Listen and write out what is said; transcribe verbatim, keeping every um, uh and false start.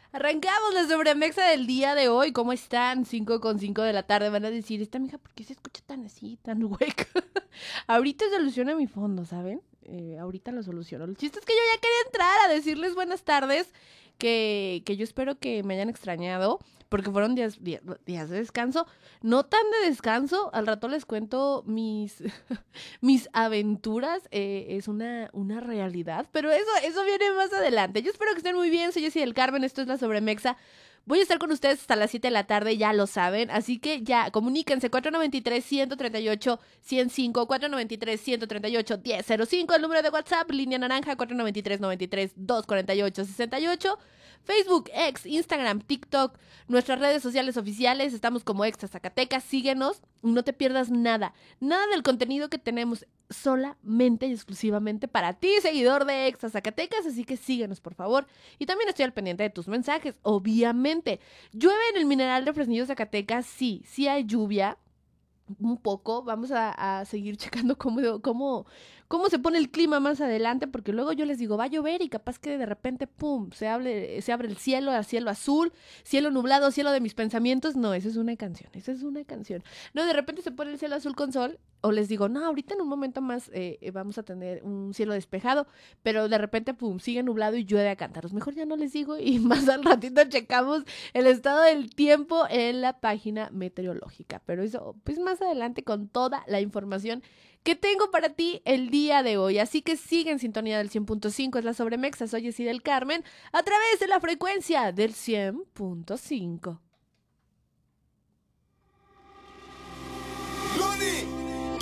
Arrancamos la sobremexa del día de hoy. ¿Cómo están? Cinco con cinco de la tarde. Van a decir, esta mija, ¿por qué se escucha tan así, tan hueca? Ahorita soluciona mi fondo, ¿saben? Eh, ahorita lo soluciono. El chiste es que yo ya quería entrar a decirles buenas tardes, que, que yo espero que me hayan extrañado, porque fueron días, días, días de descanso. No tan de descanso, al rato les cuento mis, mis aventuras. Eh, es una, una realidad, pero eso, eso viene más adelante. Yo espero que estén muy bien. Soy Jessie del Carmen, esto es la Sobremexa. Voy a estar con ustedes hasta las siete de la tarde, ya lo saben, así que ya, comuníquense, cuatro nueve tres, uno tres ocho, uno cero cinco, cuatro nueve tres, uno tres ocho, uno cero cero cinco, el número de WhatsApp, línea naranja, cuatro nueve tres, nueve tres, dos cuatro ocho, seis ocho, Facebook, X, Instagram, TikTok, nuestras redes sociales oficiales, estamos como Extra Zacatecas, síguenos, no te pierdas nada, nada del contenido que tenemos, solamente y exclusivamente para ti, seguidor de Extra Zacatecas, así que síguenos, por favor. Y también estoy al pendiente de tus mensajes, obviamente. ¿Llueve en el Mineral de Fresnillo, Zacatecas? Sí, sí hay lluvia. Un poco, vamos a, a seguir checando cómo, cómo, cómo se pone el clima más adelante, porque luego yo les digo, va a llover y capaz que de repente, pum, se abre, se abre el cielo, el cielo azul, cielo nublado, cielo de mis pensamientos. No, esa es una canción, esa es una canción. No, de repente se pone el cielo azul con sol, o les digo, no, ahorita en un momento más eh, vamos a tener un cielo despejado, pero de repente, pum, sigue nublado y llueve a cántaros. Mejor ya no les digo y más al ratito checamos el estado del tiempo en la página meteorológica, pero eso, pues más adelante con toda la información que tengo para ti el día de hoy. Así que sigue en sintonía del cien punto cinco, es la Sobremexa, soy Jessie del Carmen, a través de la frecuencia del cien punto cinco.